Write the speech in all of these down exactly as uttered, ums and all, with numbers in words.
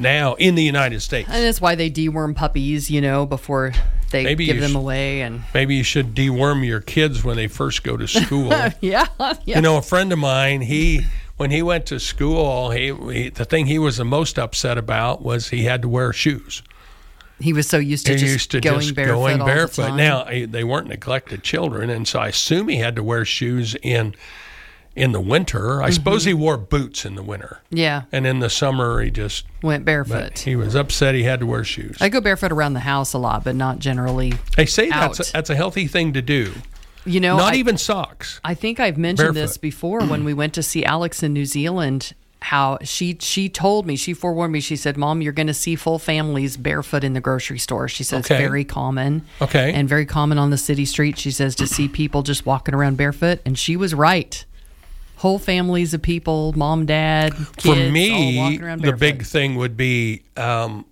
now in the United States. And that's why they deworm puppies, you know, before they Maybe give you them sh- away. And Maybe you should deworm your kids when they first go to school. yeah, yeah. You know, a friend of mine, he when he went to school, he, he the thing he was the most upset about was he had to wear shoes. He was so used to He just used to going just barefoot going all the barefoot. time. Now eh, they weren't neglected children, and so I assume he had to wear shoes in in the winter. I mm-hmm. suppose he wore boots in the winter. Yeah, and in the summer he just went barefoot. But he was upset he had to wear shoes. I go barefoot around the house a lot, but not generally. They say out. that's a, that's a healthy thing to do. You know, not I, even socks. I think I've mentioned barefoot. this before when we went to see Alex in New Zealand. How she she told me, she forewarned me. She said, "Mom, you're going to see full families barefoot in the grocery store." She says okay. it's very common, okay, and very common on the city street. She says to see people just walking around barefoot, and she was right. Whole families of people, mom, dad, kids, for me, all walking around the barefoot. big thing would be um,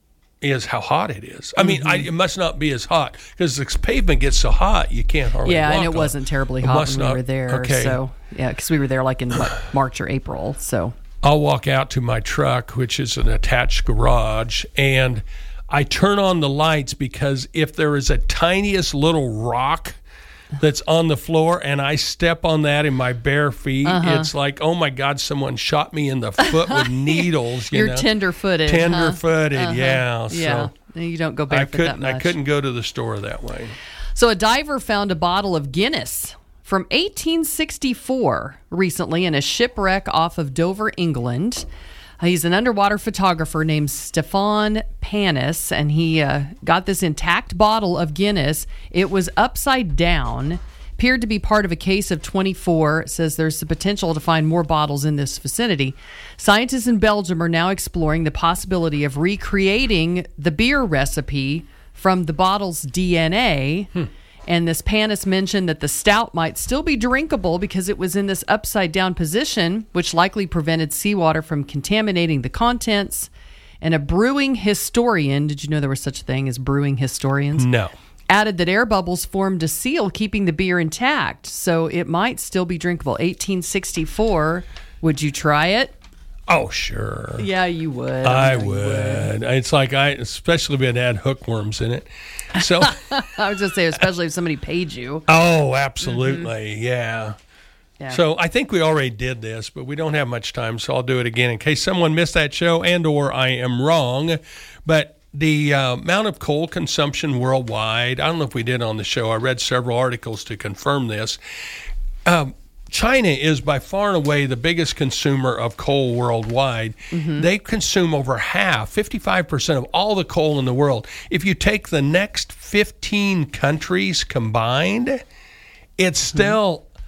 is how hot it is. I mean, mm-hmm. I, it must not be as hot because the pavement gets so hot you can't hardly yeah, walk and it on wasn't terribly it hot must when not, we were there. Okay. So yeah, because we were there like in what, March or April. So I'll walk out to my truck, which is an attached garage, and I turn on the lights because if there is a tiniest little rock that's on the floor and I step on that in my bare feet, uh-huh. it's like, oh my God, someone shot me in the foot with needles. You You're know? tender-footed. Tender-footed, huh? uh-huh. yeah. Yeah. So you don't go I barefoot couldn't, that much. I couldn't go to the store that way. So a diver found a bottle of Guinness from eighteen sixty-four recently in a shipwreck off of Dover, England. He's an underwater photographer named Stefan Panis, and he uh, got this intact bottle of Guinness. It was upside down, appeared to be part of a case of twenty-four. It says there's the potential to find more bottles in this vicinity. Scientists in Belgium are now exploring the possibility of recreating the beer recipe from the bottle's D N A. Hmm. And this Panis mentioned that the stout might still be drinkable because it was in this upside down position, which likely prevented seawater from contaminating the contents. And a brewing historian, did you know there was such a thing as brewing historians? No. Added that air bubbles formed a seal keeping the beer intact, so it might still be drinkable. eighteen sixty-four, would you try it? Oh, sure. Yeah, you would. I, I would. would. It's like I, especially if it had hookworms in it. So I was going to say, especially if somebody paid you. Oh, absolutely. Mm-hmm. Yeah. yeah. So I think we already did this, but we don't have much time, so I'll do it again in case someone missed that show and or I am wrong. But the uh, amount of coal consumption worldwide, I don't know if we did on the show. I read several articles to confirm this. Um, China is by far and away the biggest consumer of coal worldwide. Mm-hmm. They consume over half, fifty-five percent of all the coal in the world. If you take the next fifteen countries combined, it's still mm-hmm.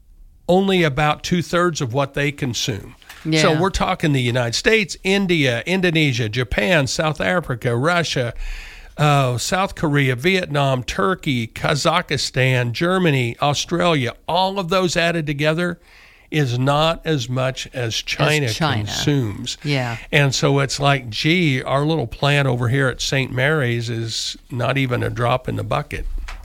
only about two-thirds of what they consume. Yeah. So we're talking the United States, India, Indonesia, Japan, South Africa, Russia, Uh, South Korea, Vietnam, Turkey, Kazakhstan, Germany, Australia, all of those added together is not as much as China, as China. consumes. Yeah. And so it's like, gee, our little plant over here at Saint Mary's is not even a drop in the bucket.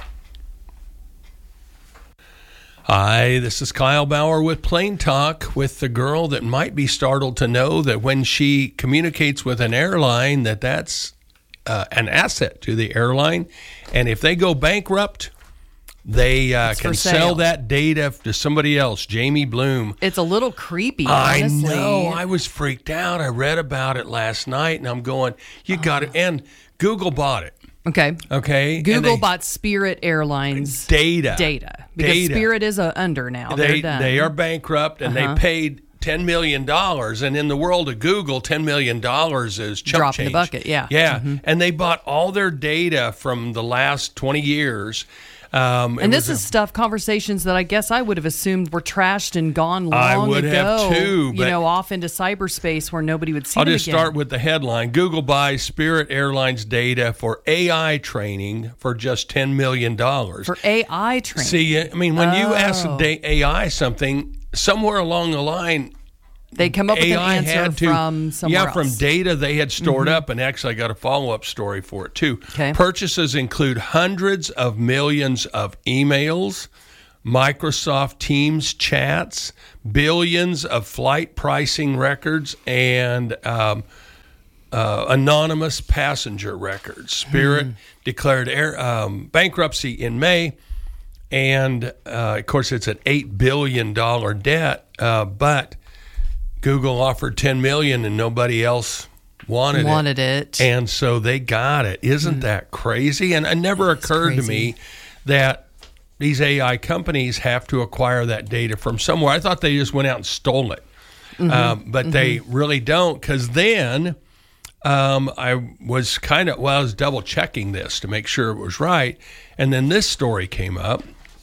Hi, this is Kyle Bauer with Plain Talk, with the girl that might be startled to know that when she communicates with an airline that that's Uh, an asset to the airline, and if they go bankrupt, they uh, can sell that data to somebody else. Jamie Bloom. It's a little creepy, honestly. I know. I was freaked out. I read about it last night, and I'm going, you got it. And Google bought it. Okay. Okay. Google they, bought Spirit Airlines data. Data. Because data. Spirit is a under now. They, They're done. They are bankrupt, and uh-huh. they paid ten million dollars, and in the world of Google, ten million dollars is chump Drop change. in the bucket, yeah. Yeah, mm-hmm. and they bought all their data from the last twenty years. Um, and this is a, stuff, conversations that I guess I would have assumed were trashed and gone long I would ago. have too. You know, off into cyberspace where nobody would see I'll them just again. start with the headline. Google buys Spirit Airlines data for A I training for just ten million dollars. For A I training? See, I mean, when oh. you ask A I something, somewhere along the line, they come up with A I an answer had to, from somewhere yeah, else. from data they had stored mm-hmm. up, and actually I got a follow-up story for it too. Okay. Purchases include hundreds of millions of emails, Microsoft Teams chats, billions of flight pricing records, and um, uh, anonymous passenger records. Spirit mm. declared air, um, bankruptcy in May, and uh, of course it's an eight billion dollars debt, uh, but Google offered ten million dollars and nobody else wanted, wanted it. it. And so they got it. Isn't mm. that crazy? And it never That's occurred crazy. to me that these A I companies have to acquire that data from somewhere. I thought they just went out and stole it. Mm-hmm. Um, but mm-hmm. they really don't, because then um, I was kind of, well, I was double checking this to make sure it was right. And then this story came up.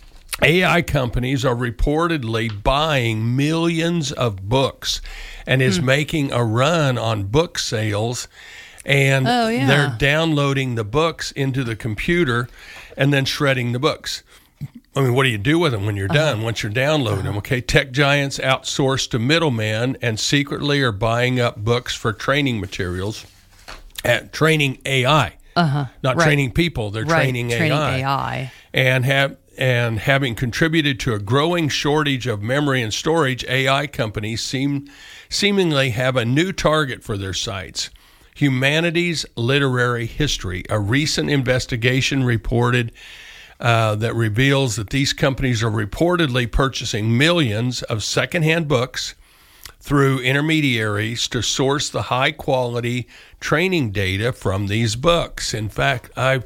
A I companies are reportedly buying millions of books and is mm. making a run on book sales. And oh, yeah. they're downloading the books into the computer and then shredding the books. I mean, what do you do with them when you're done, uh-huh. once you're downloading them? Okay, tech giants outsource to middlemen and secretly are buying up books for training materials, at training A I. Uh-huh. Not right. training people, they're right. training, training A I. A I. And have and having contributed to a growing shortage of memory and storage, A I companies seem seemingly have a new target for their sites. Humanities Literary History, a recent investigation reported uh, that reveals that these companies are reportedly purchasing millions of secondhand books through intermediaries to source the high-quality training data from these books. In fact, I've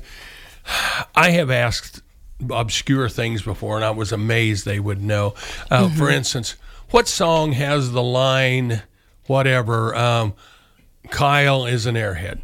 I have asked obscure things before, and I was amazed they would know. Uh, mm-hmm. For instance, what song has the line, whatever, um, Kyle is an airhead?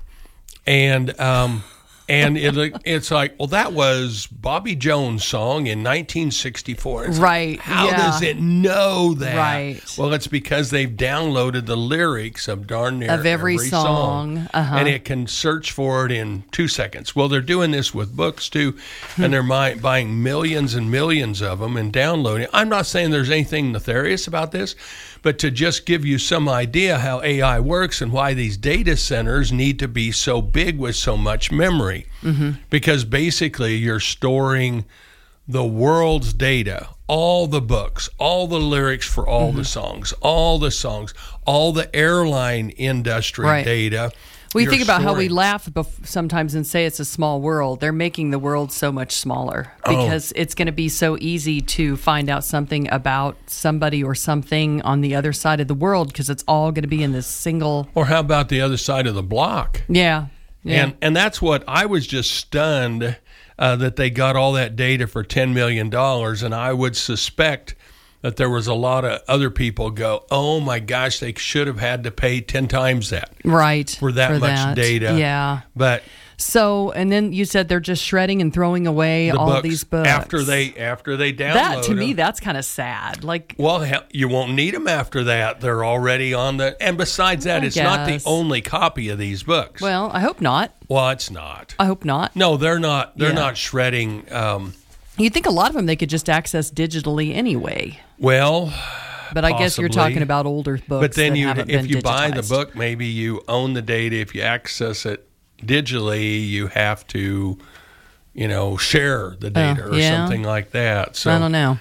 And um, and it, it's like, well, that was Bobby Jones' song in nineteen sixty-four. It's right. Like, how yeah. does it know that? Right. Well, it's because they've downloaded the lyrics of darn near of every, every song, song uh-huh. and it can search for it in two seconds. Well, they're doing this with books too, and they're mi- buying millions and millions of them and downloading. I'm not saying there's anything nefarious about this, but to just give you some idea how A I works and why these data centers need to be so big with so much memory. Mm-hmm. Because basically you're storing the world's data, all the books, all the lyrics for all mm-hmm. the songs, all the songs, all the airline industry right. data. We You're think about storing. how we laugh bef- sometimes and say it's a small world. They're making the world so much smaller because oh. it's going to be so easy to find out something about somebody or something on the other side of the world because it's all going to be in this single. Or how about the other side of the block? Yeah. yeah. And and that's what I was just stunned uh, that they got all that data for ten million dollars, and I would suspect that there was a lot of other people go, oh my gosh, they should have had to pay ten times that. Right. For that for much that. data. Yeah. But so, and then you said they're just shredding and throwing away the all books, these books. After they after they download That, to them, me, that's kind of sad. Like, well, hell, you won't need them after that. They're already on the, and besides that, I it's guess. not the only copy of these books. Well, I hope not. Well, it's not. I hope not. No, they're not. They're Yeah. not shredding. Um, You'd think a lot of them they could just access digitally anyway. Well, but I guess you're possibly. talking about older books. But then that you, haven't if been you buy the digitized. book, maybe you own the data. If you access it digitally, you have to, you know, share the data uh, or yeah. something like that. So I don't know.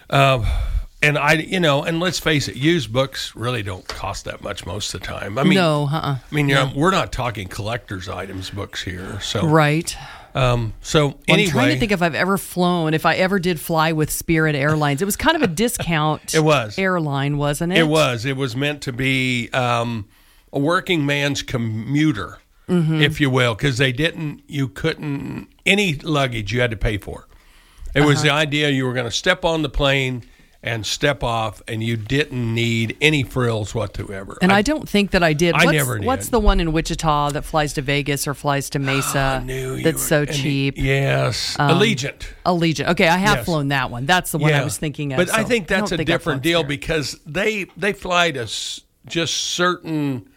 Uh, and I, you know, and let's face it, used books really don't cost that much most of the time. I mean, no, uh-uh. I mean, you're, we're not talking collector's items books here. So right. Um, so well, anyway, I'm trying to think if I've ever flown, if I ever did fly with Spirit Airlines. It was kind of a discount. It was airline, wasn't it? It was. It was meant to be um, a working man's commuter, mm-hmm. if you will, because they didn't. You couldn't any luggage you had to pay for. It uh-huh. was the idea you were going to step on the plane and step off, and you didn't need any frills whatsoever. And I, I don't think that I did. I what's, never did. What's the one in Wichita that flies to Vegas or flies to Mesa oh, that's so were, cheap? Yes. Um, Allegiant. Allegiant. Okay, I have yes. flown that one. That's the one yeah. I was thinking of. But so I think that's I a think different deal there. because they, they fly to s- just certain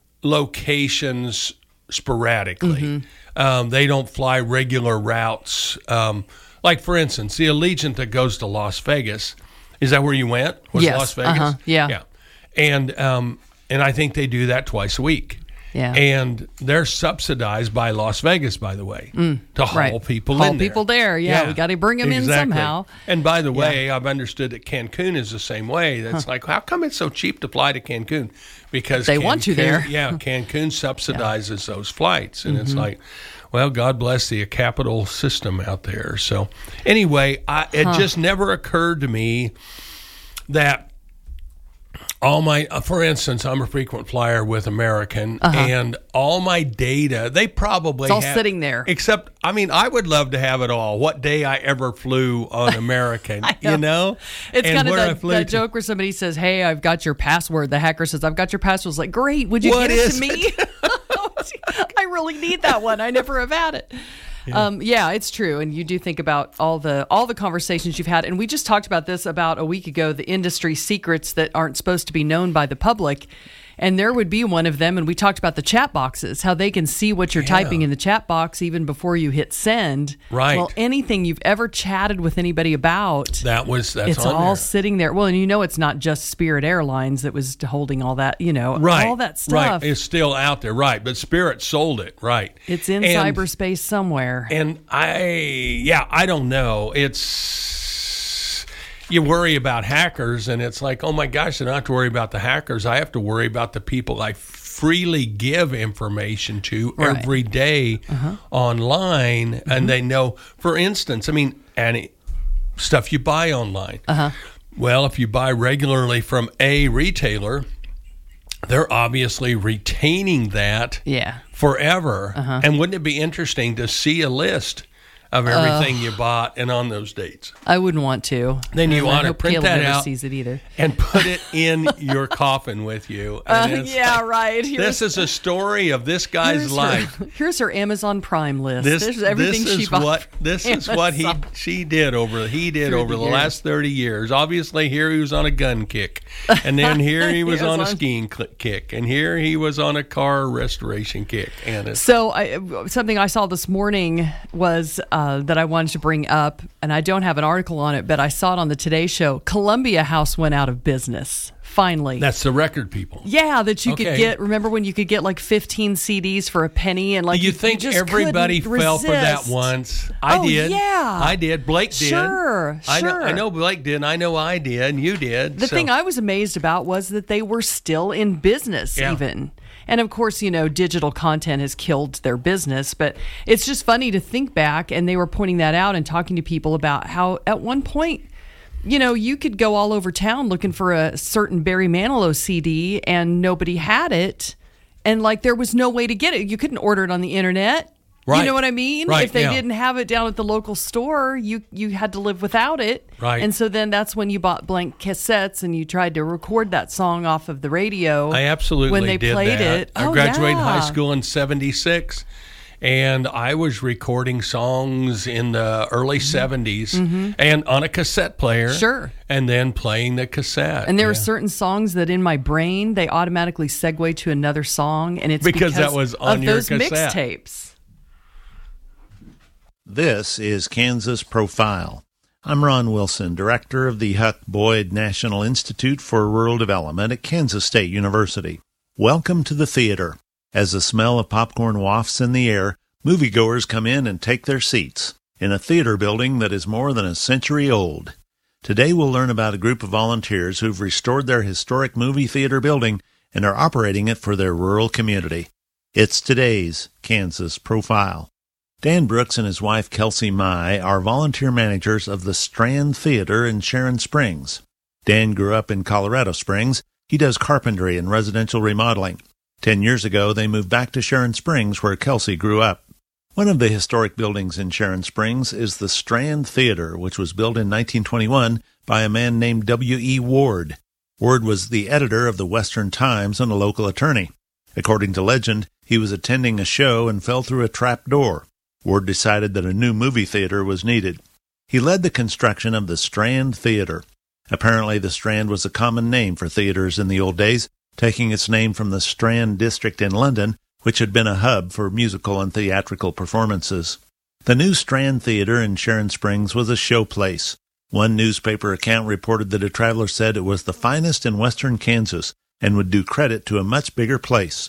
locations sporadically. Mm-hmm. Um, they don't fly regular routes. Um, like, for instance, the Allegiant that goes to Las Vegas. Is that where you went? Was yes. Las Vegas? Uh-huh. Yeah. Yeah. And um, and I think they do that twice a week. Yeah. And they're subsidized by Las Vegas, by the way, mm, to haul right. people haul in there. people there. Yeah, yeah. We got to bring them exactly. in somehow. And by the way, yeah. I've understood that Cancun is the same way. That's huh. like, how come it's so cheap to fly to Cancun? Because they Cancun, want you there. yeah, Cancun subsidizes yeah. those flights. And mm-hmm. it's like, well, God bless the capital system out there. So anyway, I, it huh. just never occurred to me that all my, uh, for instance, I'm a frequent flyer with American, uh-huh. and all my data, they probably it's all have, sitting there. Except, I mean, I would love to have it all. What day I ever flew on American, know. you know? It's and kind of that, that to. joke where somebody says, hey, I've got your password. The hacker says, I've got your password. It's like, great, would you what get it to it? me? I really need that one. I never have had it. Yeah. Um, yeah, it's true. And you do think about all the all the conversations you've had. And we just talked about this about a week ago, the industry secrets that aren't supposed to be known by the public. And there would be one of them. And we talked about the chat boxes, how they can see what you're yeah. typing in the chat box even before you hit send. Right. Well, anything you've ever chatted with anybody about, that was that's it's on all there. sitting there. Well, and you know it's not just Spirit Airlines that was holding all that, you know, right. all that stuff. Right. It's still out there. Right. But Spirit sold it. Right. It's in and, cyberspace somewhere. And I, yeah, I don't know. It's, you worry about hackers, and it's like, oh my gosh, I don't have to worry about the hackers. I have to worry about the people I freely give information to right. every day uh-huh. online, mm-hmm. and they know, for instance, I mean, any stuff you buy online. Uh-huh. Well, if you buy regularly from a retailer, they're obviously retaining that yeah. forever. Uh-huh. And wouldn't it be interesting to see a list of everything uh, you bought and on those dates? I wouldn't want to. Then you and want I to print Caleb that never out sees it either. and put it in your coffin with you. Uh, yeah, like, right. Here's, this is a story of this guy's here's life. Her, here's her Amazon Prime list. This, There's everything this she is bought. What, this Amazon. is what he she did over he did Through over the the, years. last thirty years. Obviously, here he was on a gun kick, and then here he was, he was on, on a skiing cl- kick, and here he was on a car restoration kick. And it's, so I, something I saw this morning was uh, that I wanted to bring up, and I don't have an article on it, but I saw it on the Today Show. Columbia House went out of business. Finally. That's the record people. Yeah, that you okay. could get. Remember when you could get like fifteen C Ds for a penny, and like you, you think you just everybody couldn't fell resist. for that once? I oh, did. Yeah, I did. Blake did. Sure, I sure. know. I know Blake did. I know I did, and you did. The so. thing I was amazed about was that they were still in business, yeah. even. And of course, you know, digital content has killed their business, but it's just funny to think back, and they were pointing that out and talking to people about how at one point, you know, you could go all over town looking for a certain Barry Manilow C D and nobody had it. And like there was no way to get it. You couldn't order it on the internet. Right. You know what I mean? Right, if they yeah. didn't have it down at the local store, you you had to live without it. Right. And so then that's when you bought blank cassettes and you tried to record that song off of the radio. I absolutely when they did played that. it. I oh, graduated yeah. high school in seventy-six. And I was recording songs in the early mm-hmm. seventies mm-hmm. and on a cassette player. Sure. And then playing the cassette. And there yeah. are certain songs that in my brain, they automatically segue to another song. And it's because, because that was on of your those cassette. mixtapes. This is Kansas Profile. I'm Ron Wilson, director of the Huck Boyd National Institute for Rural Development at Kansas State University. Welcome to the theater. As the smell of popcorn wafts in the air, moviegoers come in and take their seats in a theater building that is more than a century old. Today we'll learn about a group of volunteers who've restored their historic movie theater building and are operating it for their rural community. It's today's Kansas Profile. Dan Brooks and his wife Kelsey Mai are volunteer managers of the Strand Theater in Sharon Springs. Dan grew up in Colorado Springs. He does carpentry and residential remodeling. Ten years ago, they moved back to Sharon Springs, where Kelsey grew up. One of the historic buildings in Sharon Springs is the Strand Theater, which was built in nineteen twenty-one by a man named W E Ward. Ward was the editor of the Western Times and a local attorney. According to legend, he was attending a show and fell through a trap door. Ward decided that a new movie theater was needed. He led the construction of the Strand Theater. Apparently, the Strand was a common name for theaters in the old days, taking its name from the Strand district in London, which had been a hub for musical and theatrical performances. The new Strand Theater in Sharon Springs was a showplace. One newspaper account reported that a traveler said it was the finest in western Kansas and would do credit to a much bigger place.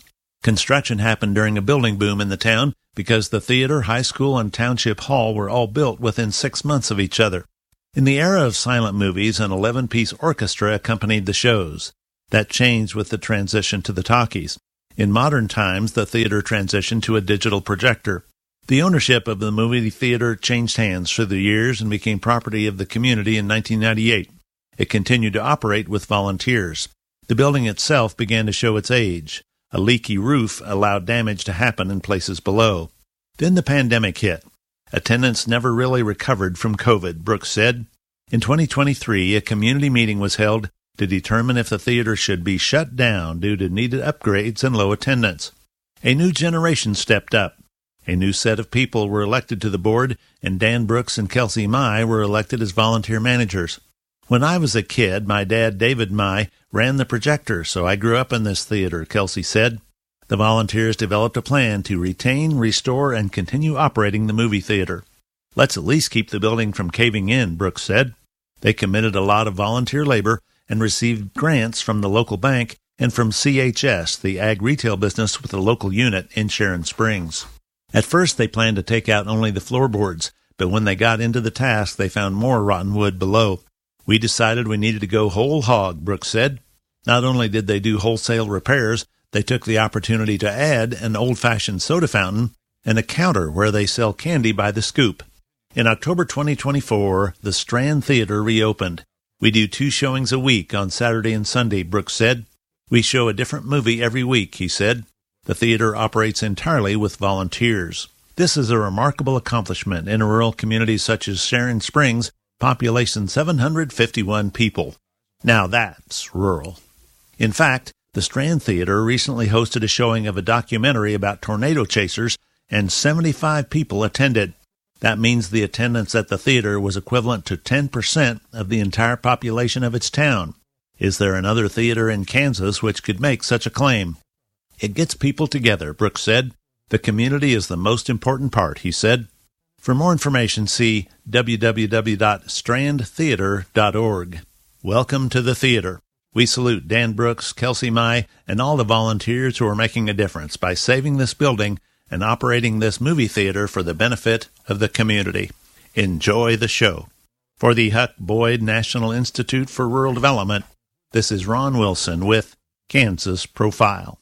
Construction happened during a building boom in the town because the theater, high school, and township hall were all built within six months of each other. In the era of silent movies, an eleven-piece orchestra accompanied the shows. That changed with the transition to the talkies. In modern times, the theater transitioned to a digital projector. The ownership of the movie theater changed hands through the years and became property of the community in nineteen ninety-eight. It continued to operate with volunteers. The building itself began to show its age. A leaky roof allowed damage to happen in places below. Then the pandemic hit. Attendance never really recovered from COVID, Brooks said. In twenty twenty-three, a community meeting was held to determine if the theater should be shut down due to needed upgrades and low attendance. A new generation stepped up. A new set of people were elected to the board, and Dan Brooks and Kelsey Mai were elected as volunteer managers. When I was a kid, my dad, David Mai, ran the projector, so I grew up in this theater, Kelsey said. The volunteers developed a plan to retain, restore, and continue operating the movie theater. Let's at least keep the building from caving in, Brooks said. They committed a lot of volunteer labor and received grants from the local bank and from C H S, the ag retail business with a local unit in Sharon Springs. At first, they planned to take out only the floorboards, but when they got into the task, they found more rotten wood below. We decided we needed to go whole hog, Brooks said. Not only did they do wholesale repairs, they took the opportunity to add an old-fashioned soda fountain and a counter where they sell candy by the scoop. In October twenty twenty-four, the Strand Theater reopened. We do two showings a week on Saturday and Sunday, Brooks said. We show a different movie every week, he said. The theater operates entirely with volunteers. This is a remarkable accomplishment in a rural community such as Sharon Springs, population seven hundred fifty-one people. Now that's rural. In fact, the Strand Theater recently hosted a showing of a documentary about tornado chasers, and seventy-five people attended. That means the attendance at the theater was equivalent to ten percent of the entire population of its town. Is there another theater in Kansas which could make such a claim? It gets people together, Brooks said. The community is the most important part, he said. For more information, see w w w dot strand theater dot org. Welcome to the theater. We salute Dan Brooks, Kelsey Mai, and all the volunteers who are making a difference by saving this building and operating this movie theater for the benefit of the community. Enjoy the show. For the Huck Boyd National Institute for Rural Development, this is Ron Wilson with Kansas Profile.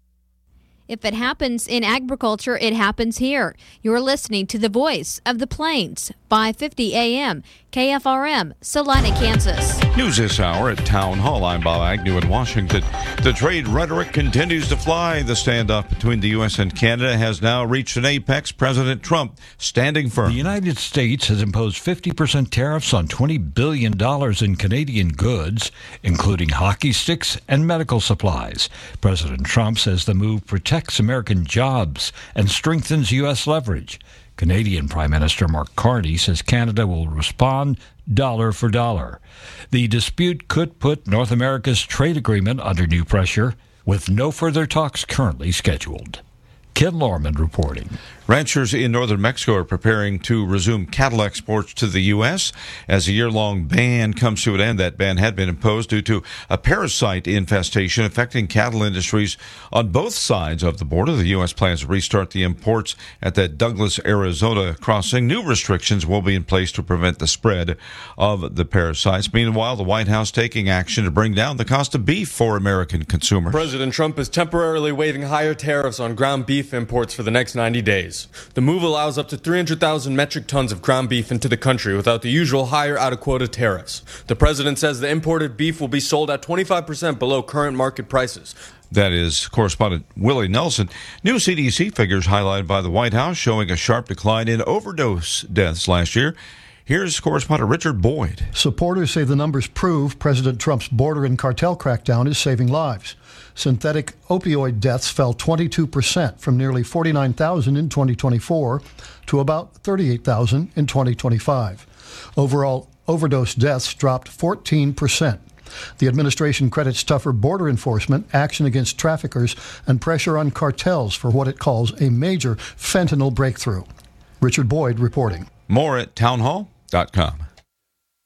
If it happens in agriculture, it happens here. You're listening to the Voice of the Plains, five fifty A M, K F R M, Salina, Kansas. News this hour at Town Hall. I'm Bob Agnew in Washington. The trade rhetoric continues to fly. The standoff between the U S and Canada has now reached an apex. President Trump standing firm. The United States has imposed fifty percent tariffs on twenty billion dollars in Canadian goods, including hockey sticks and medical supplies. President Trump says the move protects American jobs and strengthens U S leverage. Canadian Prime Minister Mark Carney says Canada will respond dollar for dollar. The dispute could put North America's trade agreement under new pressure, with no further talks currently scheduled. Ken Lorman reporting. Ranchers in northern Mexico are preparing to resume cattle exports to the U S as a year-long ban comes to an end. That ban had been imposed due to a parasite infestation affecting cattle industries on both sides of the border. The U S plans to restart the imports at the Douglas, Arizona crossing. New restrictions will be in place to prevent the spread of the parasites. Meanwhile, the White House taking action to bring down the cost of beef for American consumers. President Trump is temporarily waiving higher tariffs on ground beef imports for the next ninety days. The move allows up to three hundred thousand metric tons of ground beef into the country without the usual higher out-of-quota tariffs. The president says the imported beef will be sold at twenty-five percent below current market prices. That is correspondent Willie Nelson. New C D C figures highlighted by the White House showing a sharp decline in overdose deaths last year. Here's correspondent Richard Boyd. Supporters say the numbers prove President Trump's border and cartel crackdown is saving lives. Synthetic opioid deaths fell twenty-two percent from nearly forty-nine thousand in twenty twenty-four to about thirty-eight thousand in twenty twenty-five. Overall, overdose deaths dropped fourteen percent. The administration credits tougher border enforcement, action against traffickers, and pressure on cartels for what it calls a major fentanyl breakthrough. Richard Boyd reporting. More at townhall dot com.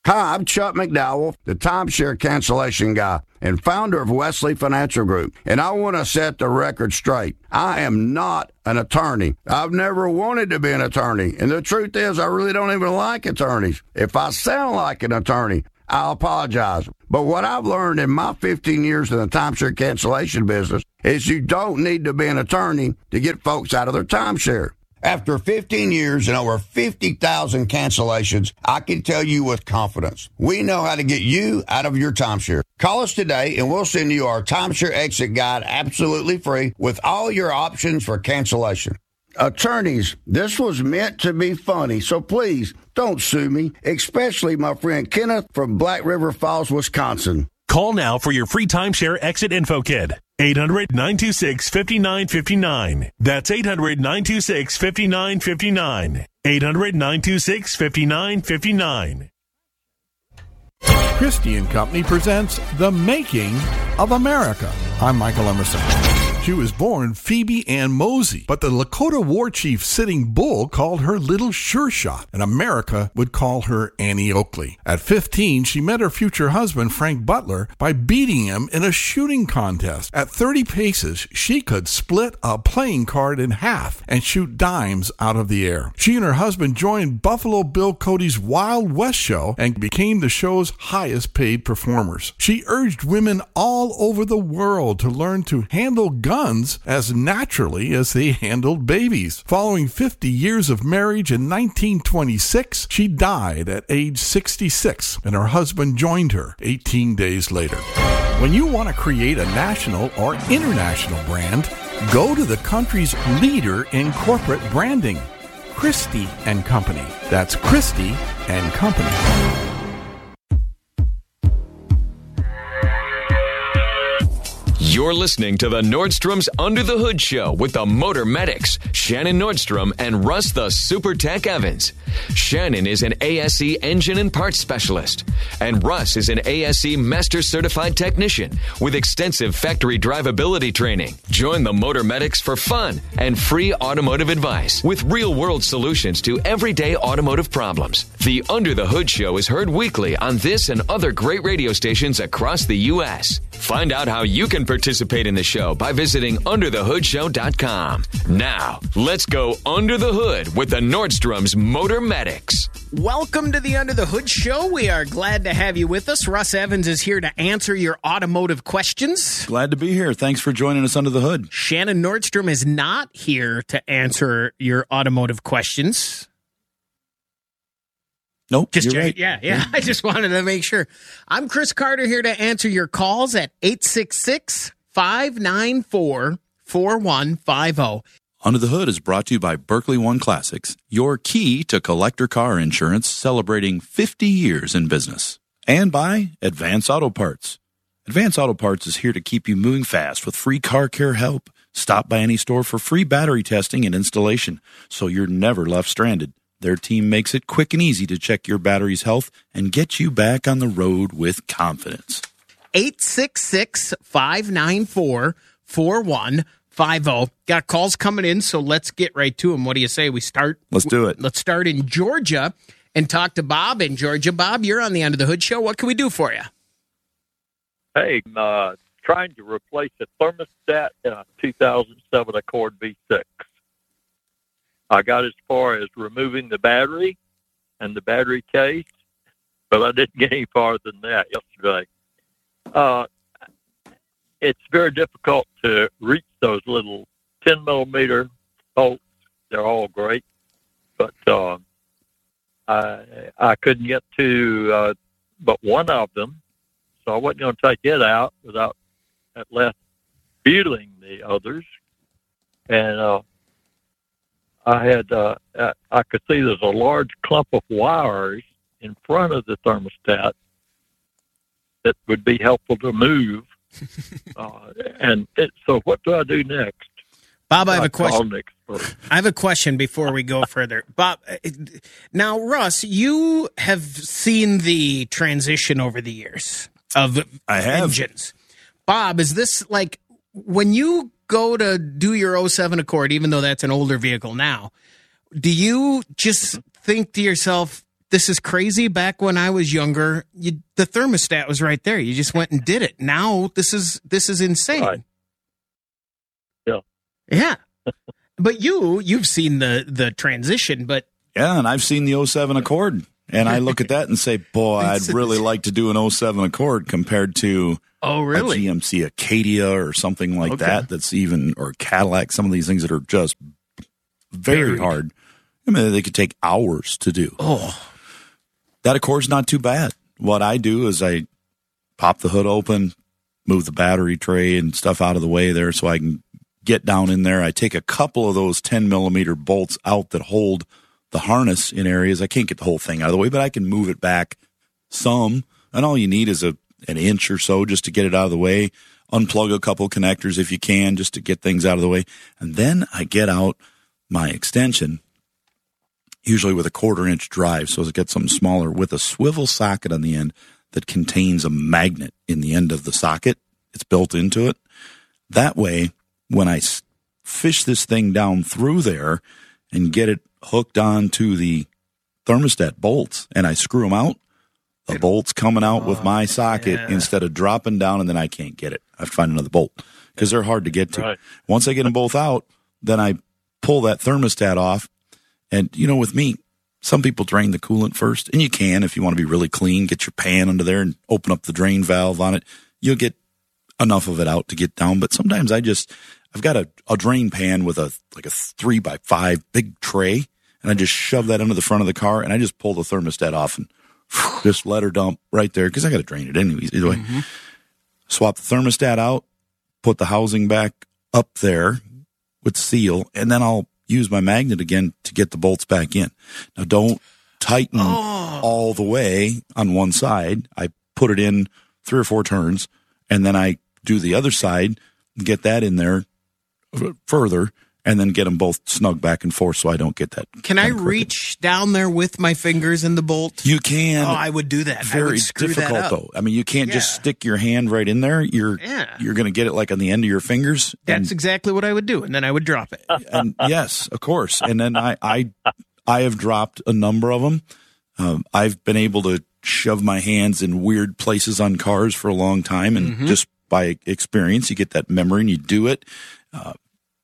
Hi, I'm Chuck McDowell, the timeshare cancellation guy and founder of Wesley Financial Group, and I want to set the record straight. I am not an attorney. I've never wanted to be an attorney, and the truth is I really don't even like attorneys. If I sound like an attorney, I'll apologize. But what I've learned in my fifteen years in the timeshare cancellation business is you don't need to be an attorney to get folks out of their timeshare. After fifteen years and over fifty thousand cancellations, I can tell you with confidence, we know how to get you out of your timeshare. Call us today and we'll send you our timeshare exit guide absolutely free with all your options for cancellation. Attorneys, this was meant to be funny, so please don't sue me, especially my friend Kenneth from Black River Falls, Wisconsin. Call now for your free timeshare exit info kit. eight hundred, nine two six, five nine five nine. That's eight hundred, nine two six, five nine five nine. eight hundred, nine two six, five nine five nine. Christie and Company presents The Making of America. I'm Michael Emerson. She was born Phoebe Ann Mosey, but the Lakota war chief Sitting Bull called her Little Sure Shot, and America would call her Annie Oakley. At fifteen, she met her future husband, Frank Butler, by beating him in a shooting contest. At thirty paces, she could split a playing card in half and shoot dimes out of the air. She and her husband joined Buffalo Bill Cody's Wild West show and became the show's highest paid performers. She urged women all over the world to learn to handle guns Guns as naturally as they handled babies. Following fifty years of marriage in nineteen twenty-six, she died at age sixty-six, and her husband joined her eighteen days later. When you want to create a national or international brand, go to the country's leader in corporate branding, Christie and Company. That's Christie and Company. You're listening to the Nordstrom's Under the Hood Show with the Motor Medics, Shannon Nordstrom and Russ the Super Tech Evans. Shannon is an A S E engine and parts specialist, and Russ is an A S E Master Certified Technician with extensive factory drivability training. Join the Motor Medics for fun and free automotive advice with real-world solutions to everyday automotive problems. The Under the Hood Show is heard weekly on this and other great radio stations across the U S Find out how you can participate in the show by visiting under the hood show dot com. Now, let's go under the hood with the Nordstrom's Motor Medics. Welcome to the Under the Hood Show. We are glad to have you with us. Russ Evans is here to answer your automotive questions. Glad to be here. Thanks for joining us under the hood. Shannon Nordstrom is not here to answer your automotive questions. Nope, just you're right. Yeah, yeah. I just wanted to make sure. I'm Chris Carter here to answer your calls at eight six six, five nine four, four one five zero. Under the Hood is brought to you by Berkeley One Classics, your key to collector car insurance, celebrating fifty years in business. And by Advance Auto Parts. Advance Auto Parts is here to keep you moving fast with free car care help. Stop by any store for free battery testing and installation, so you're never left stranded. Their team makes it quick and easy to check your battery's health and get you back on the road with confidence. eight six six, five nine four, four one five zero. Got calls coming in, so let's get right to them. What do you say we start? Let's do it. Let's start in Georgia and talk to Bob in Georgia. Bob, you're on the Under the Hood Show. What can we do for you? Hey, I'm uh, trying to replace a thermostat in a two thousand seven Accord V six. I got as far as removing the battery and the battery case, but I didn't get any farther than that yesterday. Uh, it's very difficult to reach those little ten millimeter bolts. They're all great, but uh, I I couldn't get to uh, but one of them, so I wasn't going to take it out without at least feeling the others, and uh, I had, uh, I could see there's a large clump of wires in front of the thermostat that would be helpful to move. uh, and it, so what do I do next? Bob, I have I a question. I have a question before we go further. Bob, now, Russ, you have seen the transition over the years of I have. engines. Bob, is this like when you go to do your oh seven Accord, even though that's an older vehicle now, do you just think to yourself, this is crazy. Back when I was younger, you, the thermostat was right there. You just went and did it. Now this is this is insane. Right. Yeah. Yeah. But you, you've seen the, the transition, but... Yeah, and I've seen the oh seven Accord, and I look at that and say, boy, I'd really like to do an oh seven Accord compared to oh, really? a G M C Acadia or something like Okay. that that's even, or Cadillac, some of these things that are just very Varied. hard. I mean, they could take hours to do. Oh. That Accord's not too bad. What I do is I pop the hood open, move the battery tray and stuff out of the way there so I can get down in there. I take a couple of those ten millimeter bolts out that hold the harness in areas. I can't get the whole thing out of the way, but I can move it back some. And all you need is a an inch or so just to get it out of the way. Unplug a couple connectors if you can, just to get things out of the way. And then I get out my extension, usually with a quarter inch drive, so I get something smaller, with a swivel socket on the end that contains a magnet in the end of the socket. It's built into it. That way, when I fish this thing down through there and get it hooked onto the thermostat bolts and I screw them out, the bolt's coming out with my socket yeah. instead of dropping down, and then I can't get it. I have to find another bolt because they're hard to get to. Right. Once I get them both out, then I pull that thermostat off. And, you know, with me, some people drain the coolant first, and you can if you want to be really clean. Get your pan under there and open up the drain valve on it. You'll get enough of it out to get down. But sometimes I just, I've got a, a drain pan with a like a three by five big tray, and I just shove that under the front of the car, and I just pull the thermostat off and just let her dump right there because I got to drain it anyways. Either way, Mm-hmm. swap the thermostat out, put the housing back up there with seal, and then I'll use my magnet again to get the bolts back in. Now, don't tighten Oh. all the way on one side. I put it in three or four turns, and then I do the other side, get that in there further, and then get them both snug back and forth so I don't get that. Can I kinda crooked. reach down there with my fingers in the bolt? You can. Oh, I would do that. I Very would screw that difficult up. though. I mean, you can't just Yeah. stick your hand right in there. You're Yeah. you're going to get it like on the end of your fingers. That's exactly what I would do, and then I would drop it. And yes, of course. And then I, I, I have dropped a number of them. Um, I've been able to shove my hands in weird places on cars for a long time. And Mm-hmm. just by experience, you get that memory and you do it. Uh,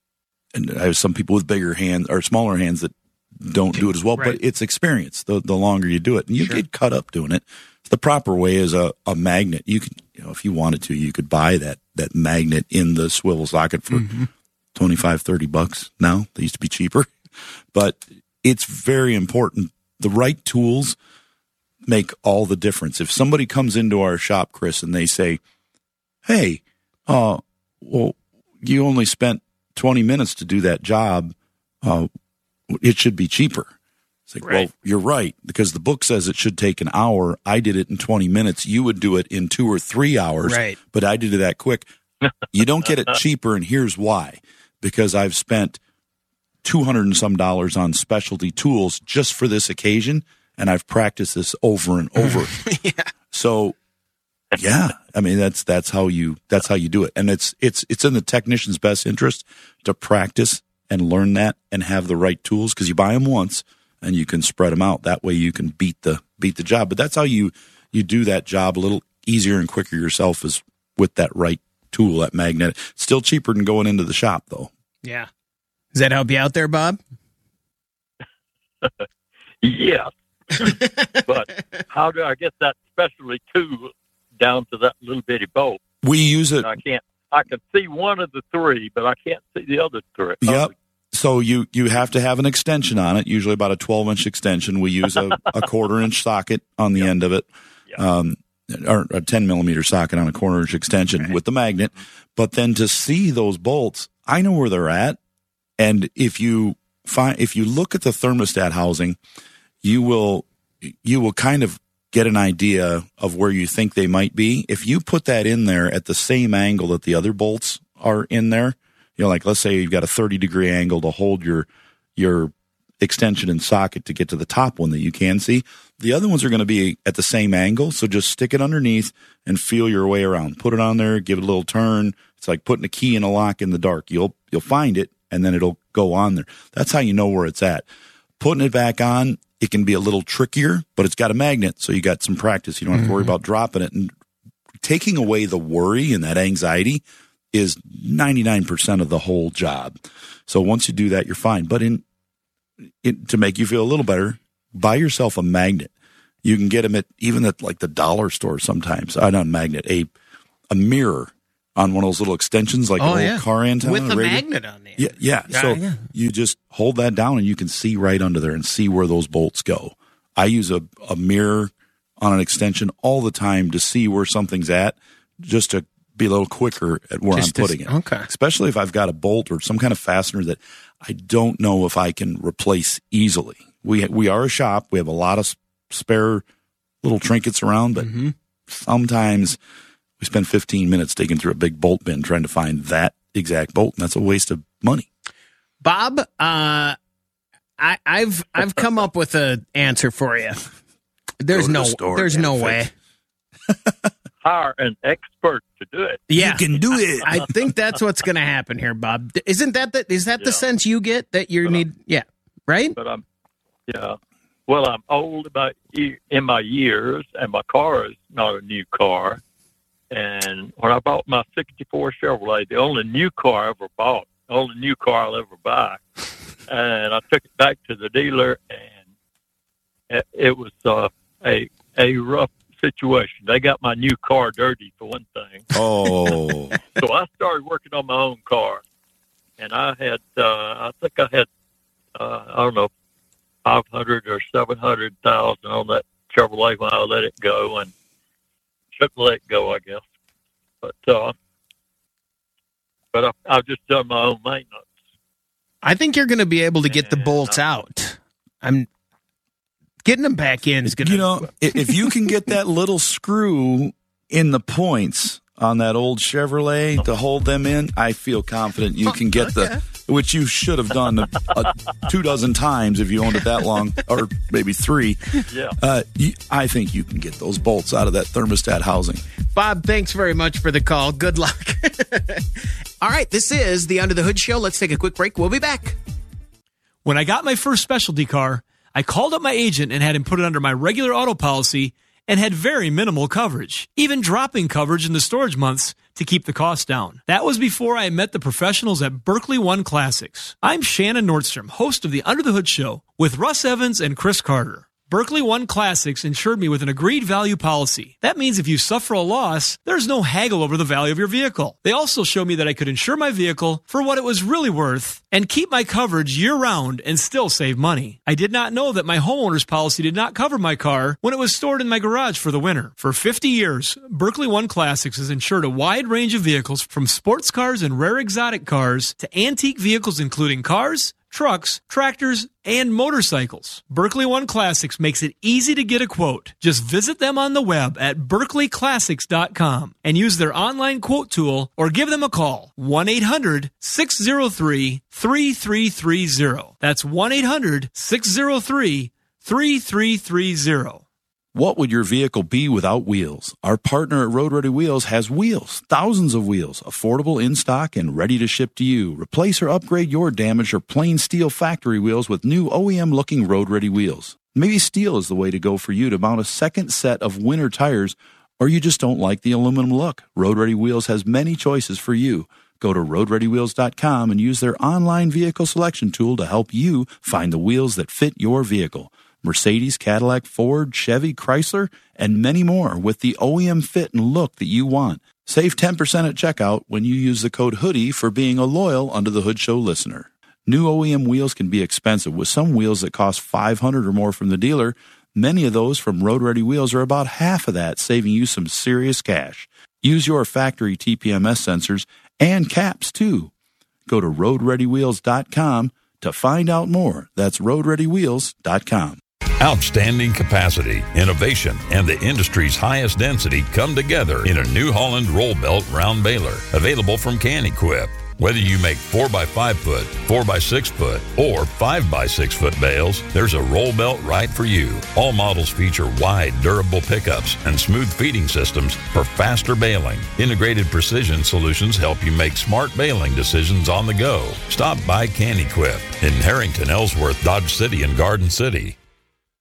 and I have some people with bigger hands or smaller hands that don't do it as well, Right. but it's experience the, the longer you do it. And you Sure. get cut up doing it. The proper way is a, a magnet. You can, you know, if you wanted to, you could buy that, that magnet in the swivel socket for Mm-hmm. twenty-five, thirty bucks now. They used to be cheaper, but it's very important. The right tools make all the difference. If somebody comes into our shop, Chris, and they say, hey, uh, well, you only spent twenty minutes to do that job, uh, it should be cheaper. It's like, Right. well, you're right, because the book says it should take an hour. I did it in twenty minutes. You would do it in two or three hours, Right. but I did it that quick. You don't get it cheaper, and here's why. Because I've spent two hundred and some dollars on specialty tools just for this occasion, and I've practiced this over and over. Yeah. So, yeah, I mean that's that's how you that's how you do it, and it's it's it's in the technician's best interest to practice and learn that and have the right tools, because you buy them once and you can spread them out. That way you can beat the beat the job. But that's how you you do that job a little easier and quicker yourself, is with that right tool, that magnet. Still cheaper than going into the shop though. Yeah. Does that help you out there, Bob? Yes. But how do I get that specialty tool down to that little bitty bolt? We use it. I can't. I can see one of the three, but I can't see the other three. Yep. So you, you have to have an extension on it, usually about a twelve inch extension. We use a, a quarter inch socket on the Yep. end of it, Yep. um, or a ten millimeter socket on a quarter inch extension Okay. with the magnet. But then to see those bolts, I know where they're at. And if you find, if you look at the thermostat housing, you will, you will kind of get an idea of where you think they might be. If you put that in there at the same angle that the other bolts are in there, you know, like let's say you've got a thirty degree angle to hold your, your extension and socket to get to the top one that you can see. The other ones are going to be at the same angle. So just stick it underneath and feel your way around. Put it on there, give it a little turn. It's like putting a key in a lock in the dark. You'll, you'll find it and then it'll go on there. That's how you know where it's at. Putting it back on, it can be a little trickier, but it's got a magnet, so you got some practice. You don't have to worry about dropping it. And taking away the worry and that anxiety is ninety-nine percent of the whole job. So once you do that, you're fine. But in, in to make you feel a little better, buy yourself a magnet. You can get them at even at like the dollar store sometimes. Uh, not a magnet, a a mirror on one of those little extensions, like oh, an old yeah. car antenna. With the radio. magnet on there. Yeah, yeah. Yeah, So yeah. you just hold that down and you can see right under there and see where those bolts go. I use a, a mirror on an extension all the time to see where something's at, just to be a little quicker at where Just I'm to putting s- it. okay. Especially if I've got a bolt or some kind of fastener that I don't know if I can replace easily. We we are a shop. We have a lot of s- spare little trinkets around, but Mm-hmm. sometimes we spend fifteen minutes digging through a big bolt bin trying to find that exact bolt, and that's a waste of money. Bob, uh, I, I've I've come up with an answer for you. There's Go to no the store there's and no fix way. it. Hire an expert to do it. Yeah, You can do it. I think that's what's going to happen here, Bob. Isn't that the, is that the Yeah. sense you get that you need? Yeah, right. But I'm, yeah. Well, I'm old about ye- in my years, and my car is not a new car. And when I bought my sixty-four Chevrolet, the only new car I ever bought, the only new car I'll ever buy, and I took it back to the dealer, and it, it was uh, a a rough situation. They got my new car dirty, for one thing. Oh, So I started working on my own car, and I had, uh, I think I had, uh, I don't know, five hundred or seven hundred thousand on that Chevrolet when I let it go, and shouldn't let it go, I guess. But, uh, but I, I've just done my own maintenance. I think you're going to be able to get the bolts out. I'm getting them back in is going to. you know, i- if you can get that little screw in the points on that old Chevrolet to hold them in, I feel confident you can get the, which you should have done a, a two dozen times if you owned it that long, or maybe three. Yeah. Uh, you, I think you can get those bolts out of that thermostat housing. Bob, thanks very much for the call. Good luck. All right, this is the Under the Hood Show. Let's take a quick break. We'll be back. When I got my first specialty car, I called up my agent and had him put it under my regular auto policy and had very minimal coverage, even dropping coverage in the storage months to keep the cost down. That was before I met the professionals at Berkeley One Classics. I'm Shannon Nordstrom, host of the Under the Hood Show with Russ Evans and Chris Carter. Berkeley One Classics insured me with an agreed value policy. That means if you suffer a loss, there's no haggle over the value of your vehicle. They also showed me that I could insure my vehicle for what it was really worth and keep my coverage year-round and still save money. I did not know that my homeowner's policy did not cover my car when it was stored in my garage for the winter. For fifty years, Berkeley One Classics has insured a wide range of vehicles from sports cars and rare exotic cars to antique vehicles including cars, trucks, tractors, and motorcycles. Berkeley One Classics makes it easy to get a quote. Just visit them on the web at berkeley classics dot com and use their online quote tool or give them a call. one eight hundred six oh three three three three oh. That's one eight hundred six oh three three three three oh. What would your vehicle be without wheels? Our partner at Road Ready Wheels has wheels, thousands of wheels, affordable in stock and ready to ship to you. Replace or upgrade your damaged or plain steel factory wheels with new O E M looking Road Ready wheels. Maybe steel is the way to go for you to mount a second set of winter tires, or you just don't like the aluminum look. Road Ready Wheels has many choices for you. Go to road ready wheels dot com and use their online vehicle selection tool to help you find the wheels that fit your vehicle. Mercedes, Cadillac, Ford, Chevy, Chrysler, and many more with the O E M fit and look that you want. Save ten percent at checkout when you use the code HOODIE for being a loyal Under the Hood Show listener. New O E M wheels can be expensive, with some wheels that cost five hundred dollars or more from the dealer. Many of those from Road Ready Wheels are about half of that, saving you some serious cash. Use your factory T P M S sensors and caps, too. Go to road ready wheels dot com to find out more. That's road ready wheels dot com. Outstanding capacity, innovation, and the industry's highest density come together in a New Holland roll belt round baler, available from Can-Equip. Whether you make four by five foot, four by six foot, or five by six foot bales, there's a roll belt right for you. All models feature wide, durable pickups and smooth feeding systems for faster baling. Integrated precision solutions help you make smart baling decisions on the go. Stop by Can-Equip in Harrington, Ellsworth, Dodge City, and Garden City.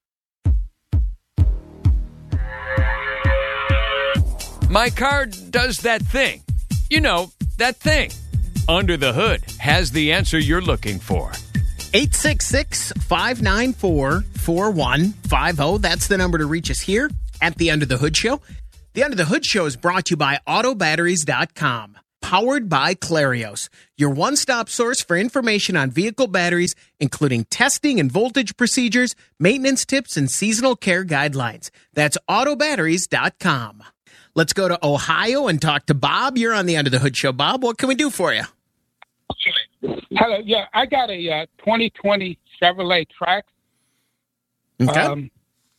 My car does that thing. You know, that thing. Under the Hood has the answer you're looking for. eight six six, five nine four, four one five zero. That's the number to reach us here at the Under the Hood Show. The Under the Hood Show is brought to you by auto batteries dot com. Powered by Clarios, your one-stop source for information on vehicle batteries, including testing and voltage procedures, maintenance tips, and seasonal care guidelines. That's auto batteries dot com. Let's go to Ohio and talk to Bob. You're on the Under the Hood Show. Bob, what can we do for you? Hello. Yeah, I got a uh, twenty twenty Chevrolet Trax. Okay. Um,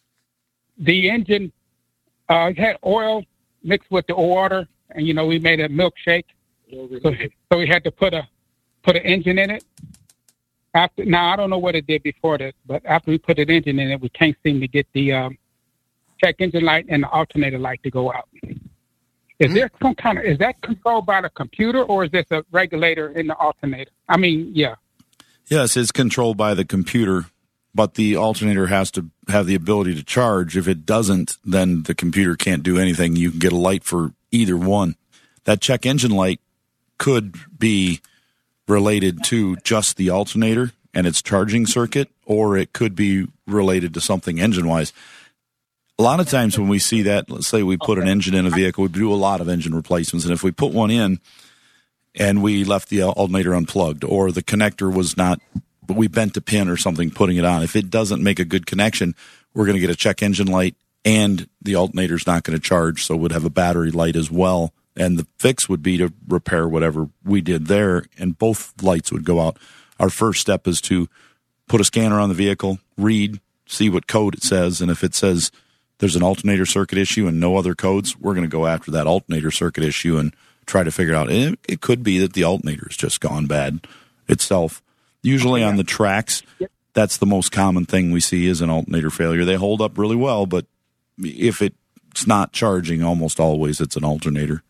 the engine uh, had oil mixed with the water, and you know we made a milkshake, so, so we had to put a put an engine in it. After now, I don't know what it did before this, but after we put an engine in it, we can't seem to get the um, check engine light and the alternator light to go out. Is there some kind of, is that controlled by the computer, or is this a regulator in the alternator? I mean, yeah. Yes, it's controlled by the computer, but the alternator has to have the ability to charge. If it doesn't, then the computer can't do anything. You can get a light for either one. That check engine light could be related to just the alternator and its charging circuit, or it could be related to something engine-wise. A lot of times when we see that, let's say we put an engine in a vehicle, we do a lot of engine replacements, and if we put one in and we left the alternator unplugged, or the connector was not, but we bent a pin or something putting it on, if it doesn't make a good connection, we're going to get a check engine light, and the alternator's not going to charge, so it would have a battery light as well. And the fix would be to repair whatever we did there, and both lights would go out. Our first step is to put a scanner on the vehicle, read, see what code it says, and if it says there's an alternator circuit issue and no other codes, we're going to go after that alternator circuit issue and try to figure it out. It, it could be that the alternator's just gone bad itself. Usually on the Trax, that's the most common thing we see is an alternator failure. They hold up really well, but if it's not charging, almost always it's an alternator.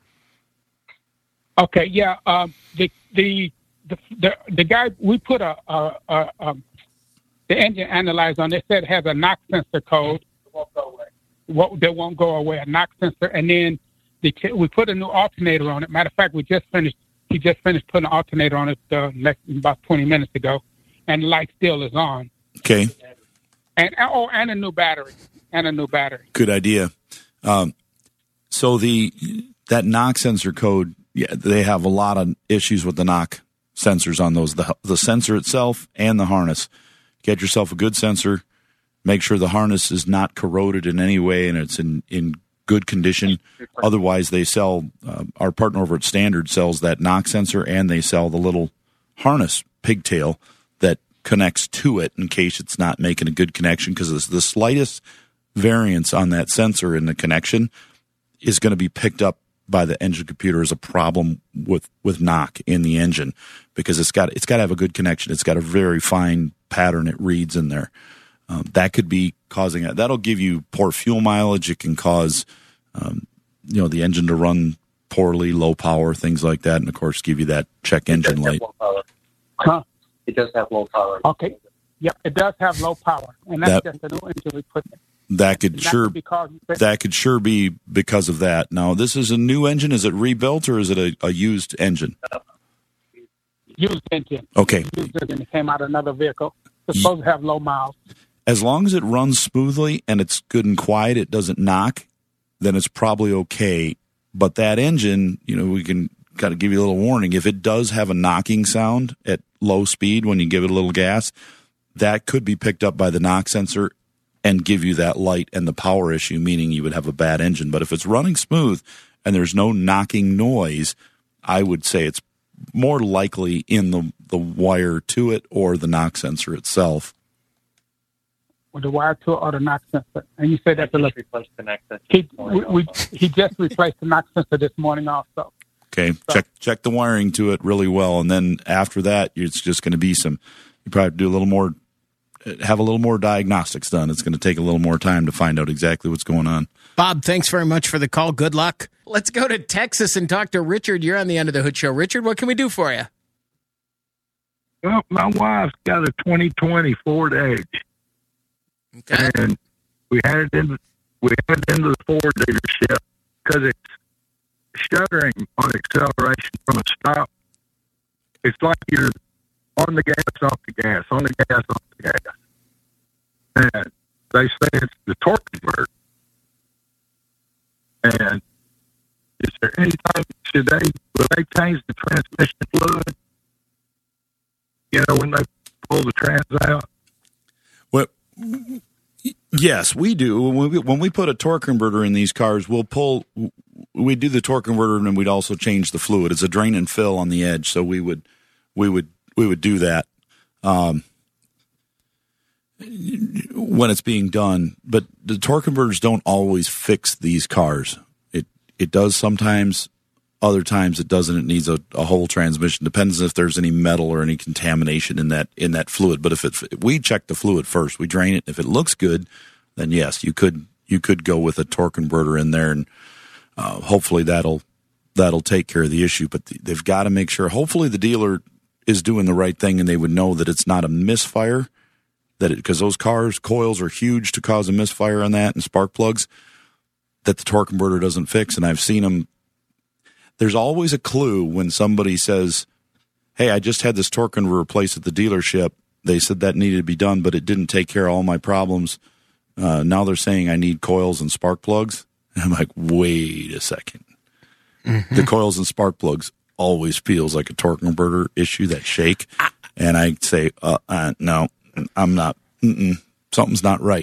Okay, yeah. Um, the, the the the the guy we put a, a, a um, the engine analyzer on. They said it has a knock sensor code. What that won't go away, a knock sensor, and then the t- we put a new alternator on it. Matter of fact, we just finished. He just finished putting an alternator on it uh, next, about twenty minutes ago, and the light still is on. Okay. And oh, and a new battery, and a new battery. Good idea. Um, so the that knock sensor code, yeah, they have a lot of issues with the knock sensors on those. The the sensor itself and the harness. Get yourself a good sensor. Make sure the harness is not corroded in any way and it's in, in good condition. Otherwise, they sell, uh, our partner over at Standard sells that knock sensor, and they sell the little harness pigtail that connects to it in case it's not making a good connection, because the slightest variance on that sensor in the connection is going to be picked up by the engine computer as a problem with, with knock in the engine, because it's got it's got to have a good connection. It's got a very fine pattern it reads in there. Um, that could be causing it. That'll give you poor fuel mileage. It can cause, um, you know, the engine to run poorly, low power, things like that, and of course, give you that check engine light. Huh? It does have low power. Okay. Yep, it does have low power, and that's That- just a new engine we put in. That could That sure could be causing- that could sure be because of that. Now, this is a new engine. Is it rebuilt or is it a, a used engine? Used engine. Okay. Used engine. It came out of another vehicle. It's supposed to have low miles. As long as it runs smoothly and it's good and quiet, it doesn't knock, then it's probably okay. But that engine, you know, we can got to give you a little warning. If it does have a knocking sound at low speed when you give it a little gas, that could be picked up by the knock sensor and give you that light and the power issue, meaning you would have a bad engine. But if it's running smooth and there's no knocking noise, I would say it's more likely in the, the wire to it or the knock sensor itself. With the wire to it or the knock sensor. And you said that the Just replaced the knock sensor. he, we, we, he just replaced the knock sensor this morning also. Okay, check check the wiring to it really well, and then after that, it's just going to be some. You probably do a little more, have a little more diagnostics done. It's going to take a little more time to find out exactly what's going on. Bob, thanks very much for the call. Good luck. Let's go to Texas and talk to Richard. You're on the End of the Hood Show. Richard, what can we do for you? Well, my wife's got a twenty twenty Ford Edge. Okay. And we had it in the, we had it into the Ford dealership because it's shuttering on acceleration from a stop, it's like you're on the gas, off the gas, on the gas, off the gas. And they say it's the torque converter. And is there any time, should they, will they change the transmission fluid? You know, when they pull the trans out? Well, yes, we do. When we, when we put a torque converter in these cars, we'll pull, we do the torque converter and we'd also change the fluid. It's a drain and fill on the edge, so we would, we would, we would do that um, when it's being done. But the torque converters don't always fix these cars. It it does sometimes. Other times it doesn't. It needs a, a whole transmission. Depends if there's any metal or any contamination in that in that fluid. But if it if we check the fluid first, we drain it. If it looks good, then yes, you could you could go with a torque converter in there, and uh, hopefully that'll that'll take care of the issue. But the, they've got to make sure. Hopefully the dealer is doing the right thing, and they would know that it's not a misfire. That because those cars coils are huge to cause a misfire on that, and spark plugs that the torque converter doesn't fix. And I've seen them. There's always a clue when somebody says, hey, I just had this torque converter replaced at the dealership. They said that needed to be done, but it didn't take care of all my problems. Uh, now they're saying I need coils and spark plugs. And I'm like, wait a second. Mm-hmm. The coils and spark plugs always feels like a torque converter issue, that shake. And I say, uh, uh, no, I'm not. Mm-mm, something's not right.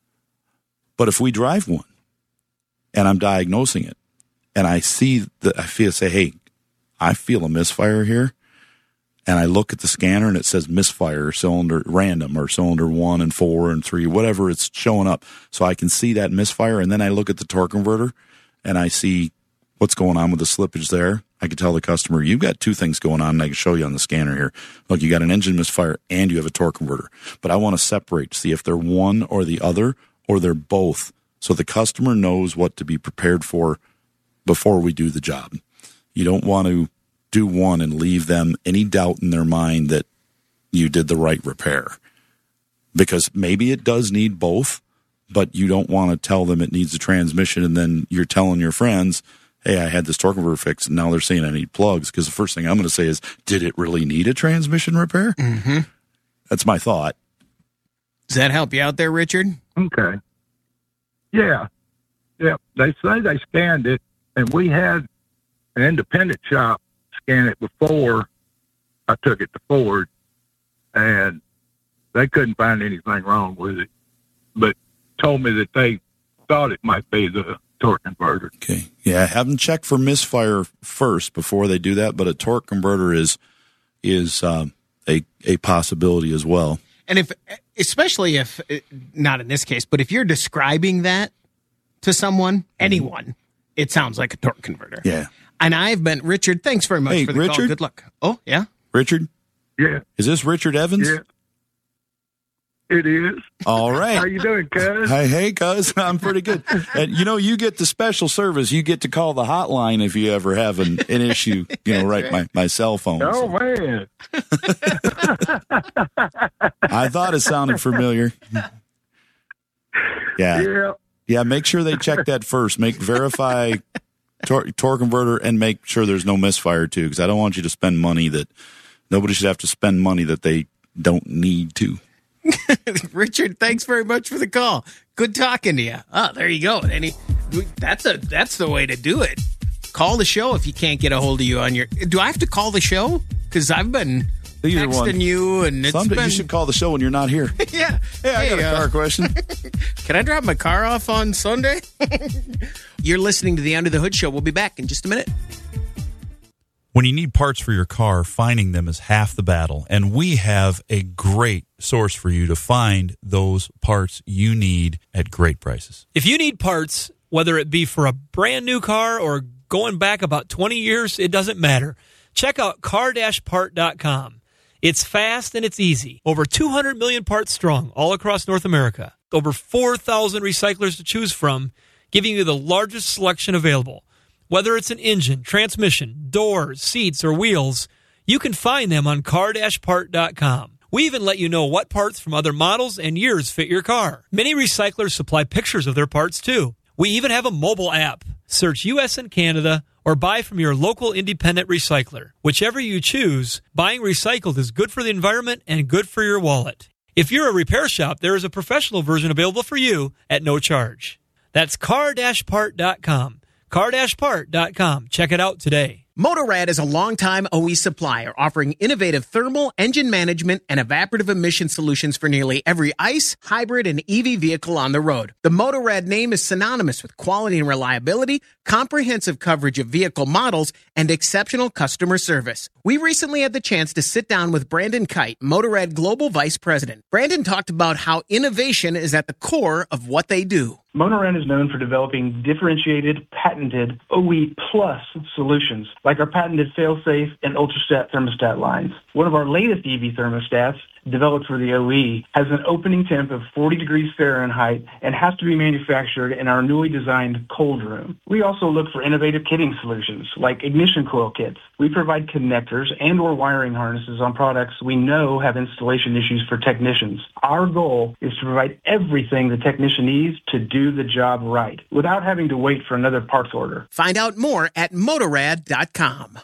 But if we drive one and I'm diagnosing it, and I see that I feel say, hey, I feel a misfire here, and I look at the scanner and it says misfire, cylinder random, or cylinder one and four and three, whatever it's showing up, so I can see that misfire. And then I look at the torque converter and I see what's going on with the slippage there. I can tell the customer, you've got two things going on, and I can show you on the scanner here. Look, you got an engine misfire and you have a torque converter, but I want to separate, see if they're one or the other, or they're both, so the customer knows what to be prepared for before we do the job. You don't want to do one and leave them any doubt in their mind that you did the right repair. Because maybe it does need both, but you don't want to tell them it needs a transmission and then you're telling your friends, hey, I had this torque converter fixed, and now they're saying I need plugs. Because the first thing I'm going to say is, did it really need a transmission repair? Mm-hmm. That's my thought. Does that help you out there, Richard? Okay. Yeah. Yeah. They say they scanned it, and we had an independent shop scan it before I took it to Ford, and they couldn't find anything wrong with it, but told me that they thought it might be the torque converter. Okay. Yeah, have them check for misfire first before they do that, but a torque converter is is um, a a possibility as well. And if, especially if, not in this case, but if you're describing that to someone, anyone, it sounds like a torque converter. Yeah. And I've been, Richard, thanks very much hey, for the Richard? call. Good luck. Oh, yeah? Richard? Yeah. Is this Richard Evans? Yeah. It is. All right. How you doing, cuz? Hey, hey, cuz. I'm pretty good. And, you know, you get the special service. You get to call the hotline if you ever have an, an issue, you know, right, my, my cell phone. Oh, so. man. I thought it sounded familiar. Yeah. Yeah. Yeah, make sure they check that first. Make verify tor- torque converter and make sure there's no misfire too, because I don't want you to spend money that nobody should have to spend money that they don't need to. Richard, thanks very much for the call. Good talking to you. Oh, there you go. Any that's a that's the way to do it. Call the show if you can't get a hold of you on your. Do I have to call the show? Because I've been Either texting one. you, and it's Someday been. you should call the show when you're not here. Yeah. Hey, I got a uh, car question. Can I drop my car off on Sunday? You're listening to the Under the Hood Show. We'll be back in just a minute. When you need parts for your car, finding them is half the battle. And we have a great source for you to find those parts you need at great prices. If you need parts, whether it be for a brand new car or going back about twenty years, it doesn't matter. Check out car dash part dot com. It's fast and it's easy. Over two hundred million parts strong all across North America. Over four thousand recyclers to choose from, giving you the largest selection available. Whether it's an engine, transmission, doors, seats, or wheels, you can find them on car dash part dot com. We even let you know what parts from other models and years fit your car. Many recyclers supply pictures of their parts, too. We even have a mobile app. Search U S and Canada or buy from your local independent recycler. Whichever you choose, buying recycled is good for the environment and good for your wallet. If you're a repair shop, there is a professional version available for you at no charge. That's car dash part dot com. car dash part dot com. Check it out today. Motorrad is a longtime O E supplier offering innovative thermal, engine management, and evaporative emission solutions for nearly every ICE, hybrid, and E V vehicle on the road. The Motorrad name is synonymous with quality and reliability, comprehensive coverage of vehicle models, and exceptional customer service. We recently had the chance to sit down with Brandon Kite, Motorrad Global Vice President. Brandon talked about how innovation is at the core of what they do. Motorrad is known for developing differentiated, patented O E Plus solutions, like our patented fail-safe and ultrastat thermostat lines. One of our latest E V thermostats, developed for the O E, has an opening temp of forty degrees Fahrenheit and has to be manufactured in our newly designed cold room. We also look for innovative kitting solutions, like ignition coil kits. We provide connectors and or wiring harnesses on products we know have installation issues for technicians. Our goal is to provide everything the technician needs to do the job right, without having to wait for another parts order. Find out more at motorrad dot com.